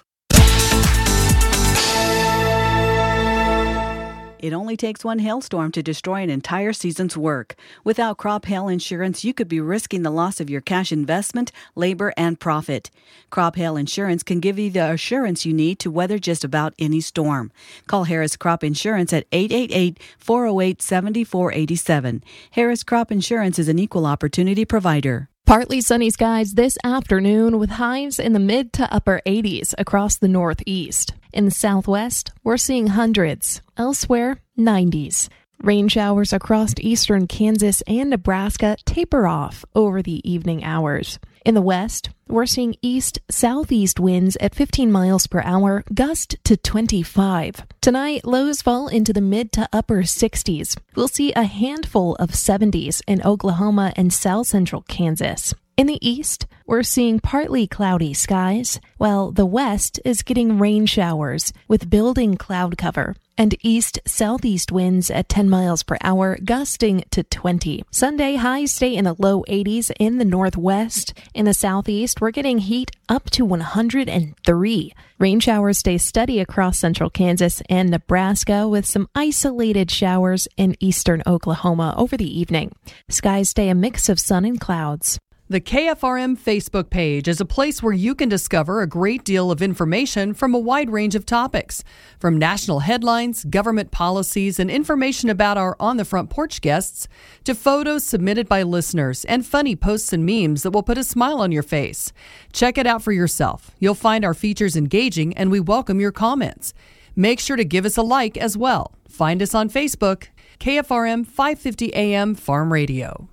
It only takes one hailstorm to destroy an entire season's work. Without crop hail insurance, you could be risking the loss of your cash investment, labor, and profit. Crop hail insurance can give you the assurance you need to weather just about any storm. Call Harris Crop Insurance at eight eight eight, four oh eight, seven four eight seven. Harris Crop Insurance is an equal opportunity provider. Partly sunny skies this afternoon with highs in the mid to upper eighties across the northeast. In the southwest, we're seeing hundreds. Elsewhere, nineties. Rain showers across eastern Kansas and Nebraska taper off over the evening hours. In the west, we're seeing east-southeast winds at fifteen miles per hour, gust to twenty-five. Tonight, lows fall into the mid to upper sixties. We'll see a handful of seventies in Oklahoma and south central Kansas. In the east, we're seeing partly cloudy skies, while the west is getting rain showers with building cloud cover and east-southeast winds at ten miles per hour, gusting to twenty. Sunday, highs stay in the low eighties in the northwest. In the southeast, we're getting heat up to one hundred three. Rain showers stay steady across central Kansas and Nebraska with some isolated showers in eastern Oklahoma over the evening. Skies stay a mix of sun and clouds. The K F R M Facebook page is a place where you can discover a great deal of information from a wide range of topics, from national headlines, government policies, and information about our On the Front Porch guests, to photos submitted by listeners and funny posts and memes that will put a smile on your face. Check it out for yourself. You'll find our features engaging, and we welcome your comments. Make sure to give us a like as well. Find us on Facebook, K F R M five fifty A M Farm Radio.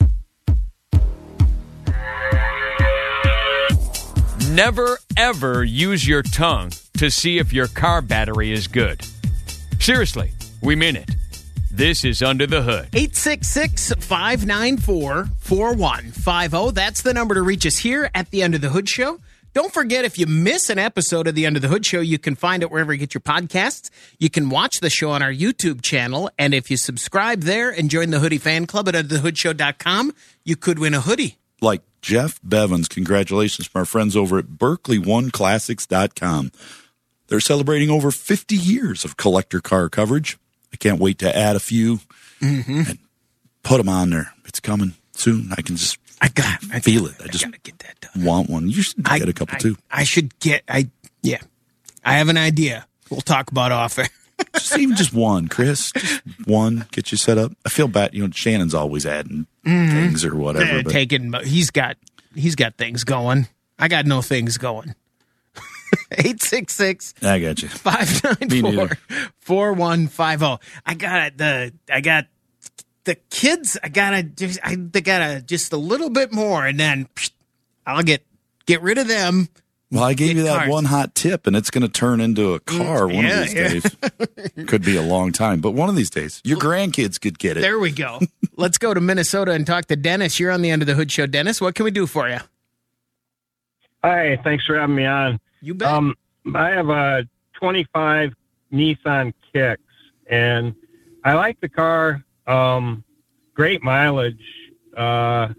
Never, ever use your tongue to see if your car battery is good. Seriously, we mean it. This is Under the Hood. eight six six, five nine four, four one five zero. That's the number to reach us here at the Under the Hood Show. Don't forget, if you miss an episode of the Under the Hood Show, you can find it wherever you get your podcasts. You can watch the show on our YouTube channel. And if you subscribe there and join the Hoodie Fan Club at under the hood show dot com, you could win a hoodie. Like Jeff Bevins. Congratulations from our friends over at Berkeley One Classics dot com. They're celebrating over fifty years of collector car coverage. I can't wait to add a few mm-hmm. and put them on there. It's coming soon. I can just I got I feel got, it. I just I gotta get that done. want one. You should I, get a couple I, too. I should get, I yeah. I have an idea. We'll talk about off air. Just even just one, Chris. Just one. Get you set up. I feel bad. You know, Shannon's always adding mm-hmm. things or whatever. Uh, but. Taking, he's got, he's got things going. I got no things going. eight six six. I got you. five nine four, four one five zero. I got the, I got the kids. I gotta just, I they gotta just a little bit more, and then psh, I'll get get rid of them. Well, I gave you that cars. one hot tip, and it's going to turn into a car one yeah, of these yeah. days. Could be a long time, but one of these days, your grandkids could get it. There we go. Let's go to Minnesota and talk to Dennis. You're on the Under the Hood Show. Dennis, what can we do for you? Hi, thanks for having me on. You bet. Um, I have a twenty-five Nissan Kicks, and I like the car. Um, great mileage. Uh,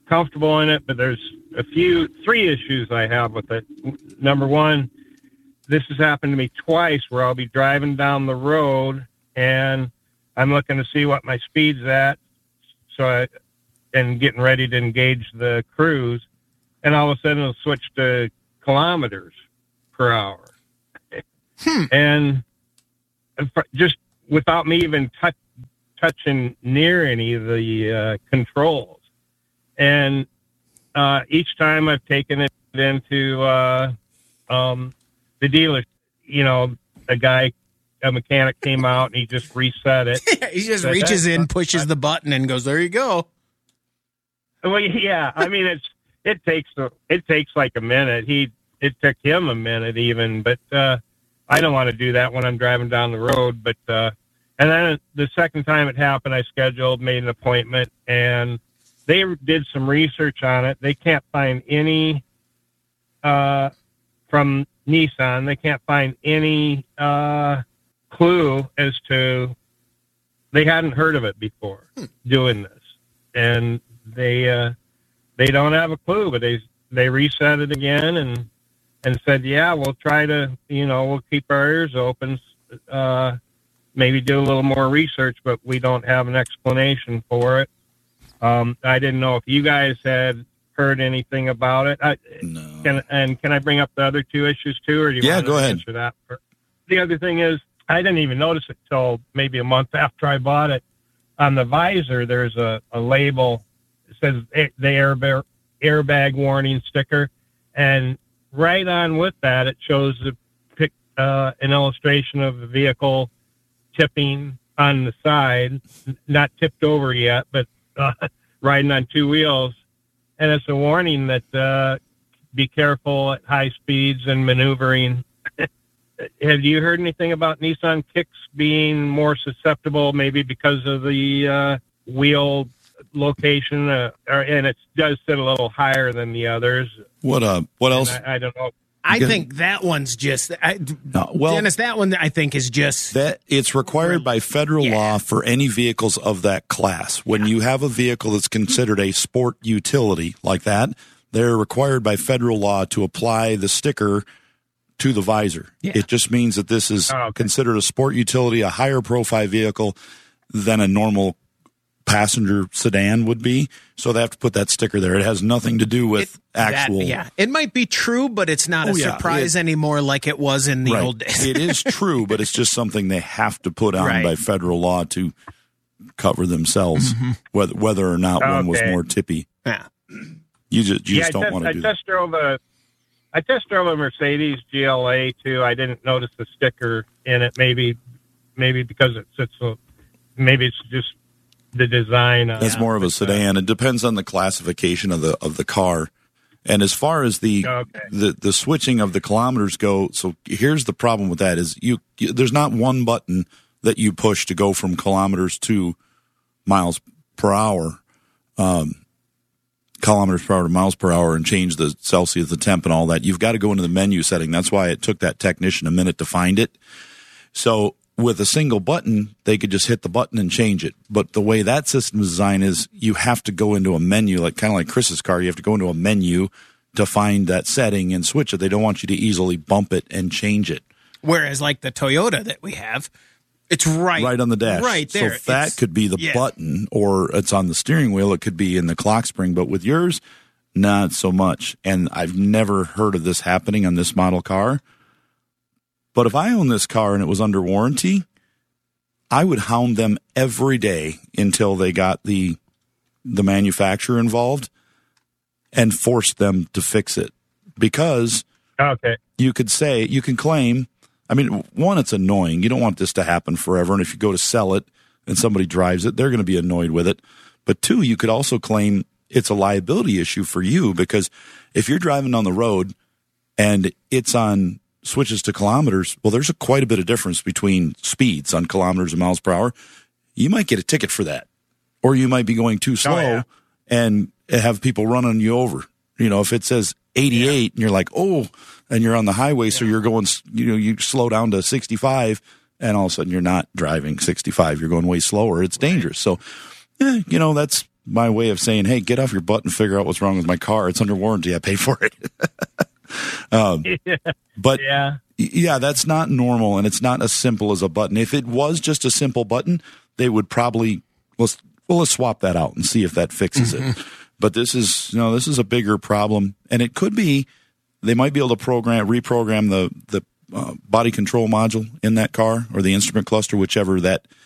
comfortable in it, but there's a few, three issues I have with it. Number one, this has happened to me twice where I'll be driving down the road and I'm looking to see what my speed's at, so I, and getting ready to engage the cruise, and all of a sudden it'll switch to kilometers per hour. Hmm. And just without me even touch, touching near any of the uh, controls. And uh, each time I've taken it into uh, um, the dealer, you know, a guy, a mechanic came out and he just reset it. He just Said, reaches "Hey, in, pushes the button, and goes, "There you go." Well, yeah, I mean, it's it takes a, it takes like a minute. He it took him a minute even, but uh, I don't want to do that when I'm driving down the road. But uh, and then the second time it happened, I scheduled, made an appointment, and they did some research on it. They can't find any uh, from Nissan. They can't find any uh, clue as to they hadn't heard of it before hmm. doing this, and they uh, they don't have a clue. But they they reset it again and and said, yeah, we'll try to, you know, we'll keep our ears open, uh, maybe do a little more research, but we don't have an explanation for it. Um, I didn't know if you guys had heard anything about it. I, no. Can, and can I bring up the other two issues too, or do you yeah, want go to ahead. answer that? The other thing is, I didn't even notice it till maybe a month after I bought it. On the visor, there's a, a label that says the airbag, airbag warning sticker, and right on with that, it shows a pic, uh, an illustration of the vehicle tipping on the side, not tipped over yet, but uh, riding on two wheels. And it's a warning that uh, be careful at high speeds and maneuvering. Have you heard anything about Nissan Kicks being more susceptible, maybe because of the uh, wheel location, uh, or, and it does sit a little higher than the others? What uh? What else? I, I don't know. I think that one's just, I, no, well, Dennis, that one I think is just. That it's required by federal yeah. law for any vehicles of that class. When yeah. you have a vehicle that's considered a sport utility like that, they're required by federal law to apply the sticker to the visor. Yeah. It just means that this is oh, okay. considered a sport utility, a higher profile vehicle than a normal passenger sedan would be, so they have to put that sticker there. It has nothing to do with it, actual. That, yeah, it might be true, but it's not oh, a yeah, surprise it, anymore like it was in the right. old days. It is true, but it's just something they have to put on right. by federal law to cover themselves, mm-hmm. whether whether or not okay. one was more tippy. Yeah, you just you yeah, just don't test, want to do I that. test drove a, I test drove a Mercedes G L A too. I didn't notice the sticker in it. Maybe, maybe because it's it's a, maybe it's just the design. It's more of a sedan. It depends on the classification of the of the car. And as far as the okay. the the switching of the kilometers go, so here's the problem with that is you, you there's not one button that you push to go from kilometers to miles per hour, um, kilometers per hour to miles per hour, and change the Celsius, the temp, and all that. You've got to go into the menu setting. That's why it took that technician a minute to find it. So with a single button, they could just hit the button and change it. But the way that system is designed is you have to go into a menu, like kind of like Chris's car. You have to go into a menu to find that setting and switch it. They don't want you to easily bump it and change it. Whereas like the Toyota that we have, it's right, right on the dash. Right there. So that it's, could be the yeah. button, or it's on the steering wheel. It could be in the clock spring. But with yours, not so much. And I've never heard of this happening on this model car. But if I owned this car and it was under warranty, I would hound them every day until they got the the manufacturer involved and forced them to fix it. Because okay. you could say, you can claim, I mean, one, it's annoying. You don't want this to happen forever. And if you go to sell it and somebody drives it, they're going to be annoyed with it. But two, you could also claim it's a liability issue for you, because if you're driving on the road and it's on switches to kilometers, well, there's a quite a bit of difference between speeds on kilometers and miles per hour. You might get a ticket for that, or you might be going too slow oh, yeah. and have people running you over. You know, if it says eighty-eight yeah. and you're like, oh, and you're on the highway, yeah. so you're going, you know, you slow down to sixty-five, and all of a sudden you're not driving sixty-five. You're going way slower. It's dangerous. So, yeah, you know, that's my way of saying, hey, get off your butt and figure out what's wrong with my car. It's under warranty. I pay for it. um, yeah. But yeah. yeah, that's not normal, and it's not as simple as a button. If it was just a simple button, they would probably let's well let's swap that out and see if that fixes it. But this is you know this is a bigger problem, and it could be they might be able to program reprogram the the uh, body control module in that car or the instrument cluster, whichever that